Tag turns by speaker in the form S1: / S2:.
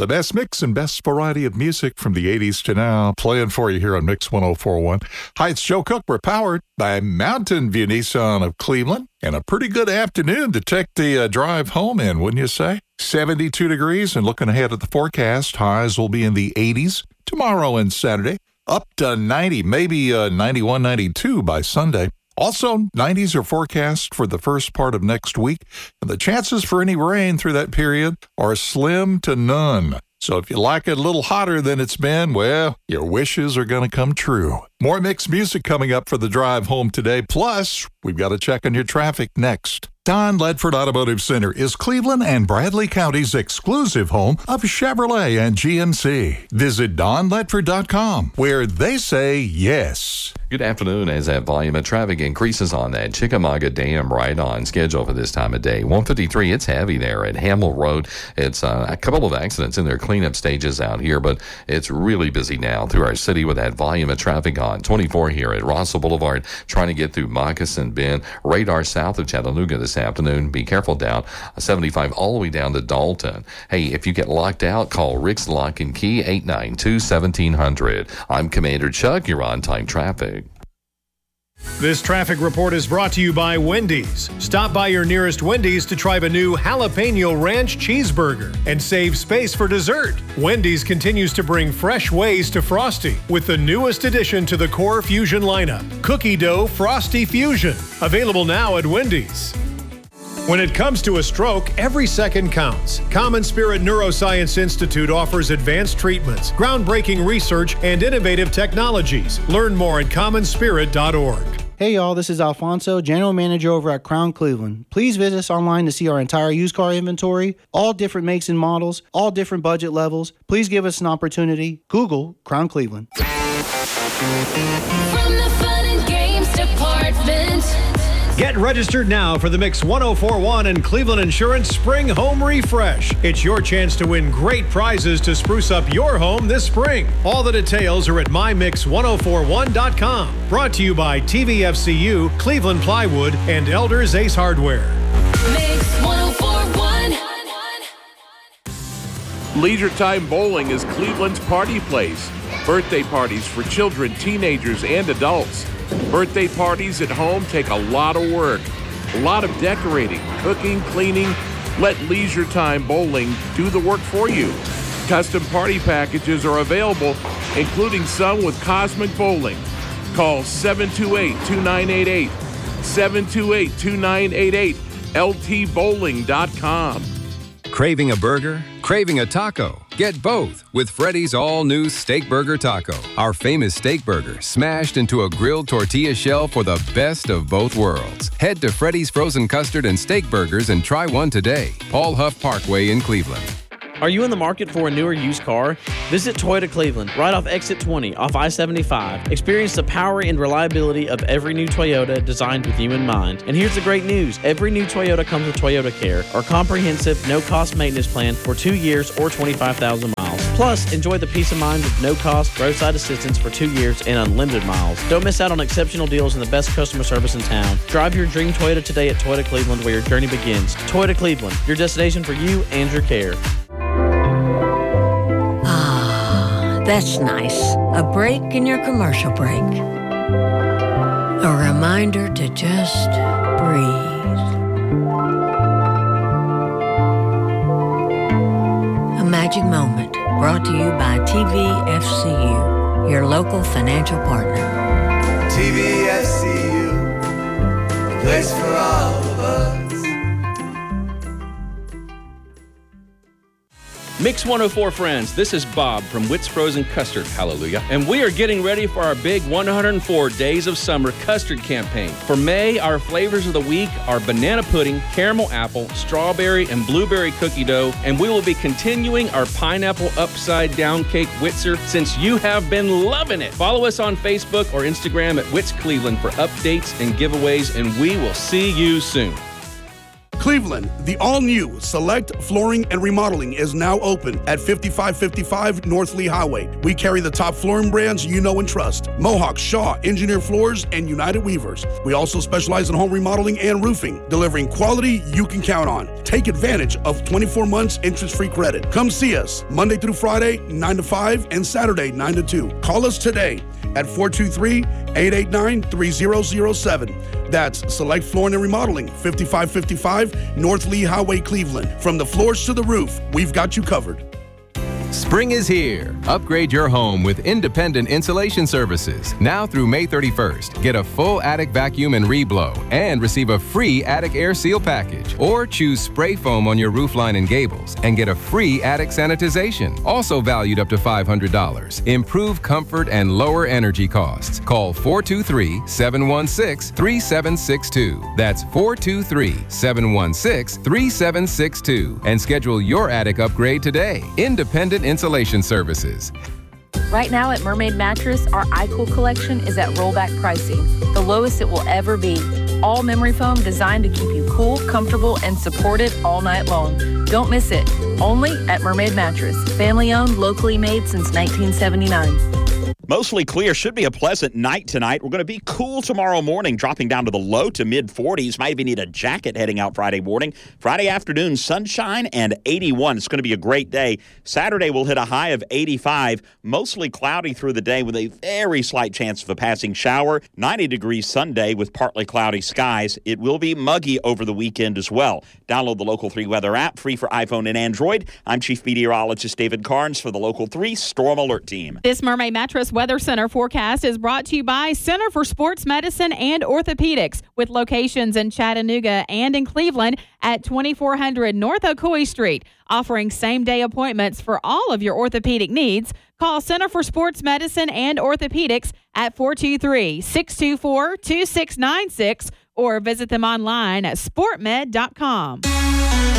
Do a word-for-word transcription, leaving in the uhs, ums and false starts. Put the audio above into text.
S1: The best mix and best variety of music from the eighties to now, playing for you here on Mix one oh four point one. Hi, it's Joe Cook. We're powered by Mountain View Nissan of Cleveland. And a pretty good afternoon to take the uh, drive home in, wouldn't you say? seventy-two degrees, and looking ahead at the forecast, highs will be in the eighties tomorrow and Saturday, up to ninety, maybe uh, ninety-one, ninety-two by Sunday. Also, nineties are forecast for the first part of next week, and the chances for any rain through that period are slim to none. So if you like it a little hotter than it's been, well, your wishes are going to come true. More mixed music coming up for the drive home today. Plus, we've got to check on your traffic next. Don Ledford Automotive Center is Cleveland and Bradley County's exclusive home of Chevrolet and G M C. Visit don ledford dot com, where they say yes.
S2: Good afternoon. As that volume of traffic increases on that Chickamauga Dam, right on schedule for this time of day. one fifty-three, it's heavy there at Hamill Road. It's uh, a couple of accidents in their cleanup stages out here, but it's really busy now through our city with that volume of traffic on. twenty-four here at Russell Boulevard, trying to get through Moccasin Bend. Radar south of Chattanooga this afternoon. Be careful down seventy-five all the way down to Dalton. Hey, if you get locked out, call Rick's Lock and Key, eight nine two, one seven zero zero. I'm Commander Chuck. You're on time traffic.
S3: This traffic report is brought to you by Wendy's. Stop by your nearest Wendy's to try the new Jalapeno Ranch Cheeseburger and save space for dessert. Wendy's continues to bring fresh ways to Frosty with the newest addition to the Core Fusion lineup, Cookie Dough Frosty Fusion. Available now at Wendy's. When it comes to a stroke, every second counts. Common Spirit Neuroscience Institute offers advanced treatments, groundbreaking research, and innovative technologies. Learn more at common spirit dot org.
S4: Hey y'all, this is Alfonso, General Manager over at Crown Cleveland. Please visit us online to see our entire used car inventory, all different makes and models, all different budget levels. Please give us an opportunity. Google Crown Cleveland.
S5: From the fun and games department.
S3: Get registered now for the Mix one oh four point one and Cleveland Insurance Spring Home Refresh. It's your chance to win great prizes to spruce up your home this spring. All the details are at my mix one oh four one dot com. Brought to you by T V F C U, Cleveland Plywood, and Elders Ace Hardware.
S5: Mix one oh four point one.
S6: Leisure Time Bowling is Cleveland's party place. Birthday parties for children, teenagers, and adults. Birthday parties at home take a lot of work, a lot of decorating, cooking, cleaning. Let Leisure Time Bowling do the work for you. Custom party packages are available, including some with Cosmic Bowling. Call seven two eight, two nine eight eight, seven two eight, two nine eight eight, L T bowling dot com.
S7: Craving a burger? Craving a taco? Get both with Freddy's all-new Steak Burger Taco. Our famous steak burger smashed into a grilled tortilla shell for the best of both worlds. Head to Freddy's Frozen Custard and Steak Burgers and try one today. Paul Huff Parkway in Cleveland.
S8: Are you in the market for a newer used car? Visit Toyota Cleveland, right off Exit twenty, off I seventy-five. Experience the power and reliability of every new Toyota designed with you in mind. And here's the great news. Every new Toyota comes with Toyota Care, our comprehensive, no-cost maintenance plan for two years or twenty-five thousand miles. Plus, enjoy the peace of mind with no-cost roadside assistance for two years and unlimited miles. Don't miss out on exceptional deals and the best customer service in town. Drive your dream Toyota today at Toyota Cleveland, where your journey begins. Toyota Cleveland, your destination for you and your care.
S9: That's nice. A break in your commercial break. A reminder to just breathe. A magic moment brought to you by T V F C U, your local financial partner.
S10: T V F C U, a place for all of us.
S11: Mix one oh four friends, this is Bob from Witt's Frozen Custard, hallelujah. And we are getting ready for our big one hundred four Days of Summer Custard campaign. For May, our flavors of the week are banana pudding, caramel apple, strawberry, and blueberry cookie dough. And we will be continuing our pineapple upside down cake Witzer since you have been loving it. Follow us on Facebook or Instagram at Witt's Cleveland for updates and giveaways, and we will see you soon.
S12: Cleveland, the all-new Select Flooring and Remodeling is now open at fifty-five fifty-five North Lee Highway. We carry the top flooring brands you know and trust. Mohawk, Shaw, Engineer Floors, and United Weavers. We also specialize in home remodeling and roofing, delivering quality you can count on. Take advantage of twenty-four months interest-free credit. Come see us Monday through Friday, nine to five, and Saturday, nine to two. Call us today at four two three, eight eight nine, three zero zero seven. That's Select Flooring and Remodeling, fifty-five fifty-five North Lee Highway, Cleveland. From the floors to the roof, we've got you covered.
S7: Spring is here. Upgrade your home with independent insulation services. Now through May thirty-first, get a full attic vacuum and reblow and receive a free attic air seal package. Or choose spray foam on your roofline and gables and get a free attic sanitization, also valued up to five hundred dollars. Improve comfort and lower energy costs. Call four two three, seven one six, three seven six two. That's four two three, seven one six, three seven six two and schedule your attic upgrade today. Independent Insulation Services.
S13: Right now at Mermaid Mattress, our iCool collection is at rollback pricing, the lowest it will ever be. All memory foam designed to keep you cool, comfortable, and supported all night long. Don't miss it. Only at Mermaid Mattress. Family owned, locally made since nineteen seventy-nine.
S14: Mostly clear. Should be a pleasant night tonight. We're going to be cool tomorrow morning, dropping down to the low to mid forties. Might even need a jacket heading out Friday morning. Friday afternoon, sunshine and eighty-one. It's going to be a great day. Saturday, we'll hit a high of eighty-five. Mostly cloudy through the day with a very slight chance of a passing shower. ninety degrees Sunday with partly cloudy skies. It will be muggy over the weekend as well. Download the Local three weather app, free for iPhone and Android. I'm Chief Meteorologist David Carnes for the Local three Storm Alert Team.
S15: This Mermaid Mattress Weather Center forecast is brought to you by Center for Sports Medicine and Orthopedics, with locations in Chattanooga and in Cleveland at twenty-four hundred North Ocoee Street, offering same-day appointments for all of your orthopedic needs. Call Center for Sports Medicine and Orthopedics at four two three, six two four, two six nine six or visit them online at sport med dot com.